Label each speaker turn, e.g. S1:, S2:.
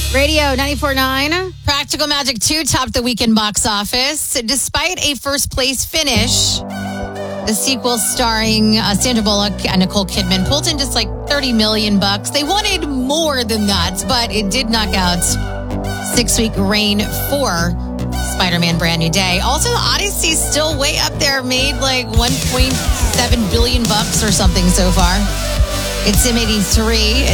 S1: Radio 94.9. Practical Magic 2 topped the weekend box office. Despite a first place finish, the sequel starring Sandra Bullock and Nicole Kidman pulled in just like $30 million. They wanted more than that, but it did knock out 6-week reign for Spider-Man Brand New Day. Also, the Odyssey's still way up there, made like $1.7 billion or something so far. It's M83.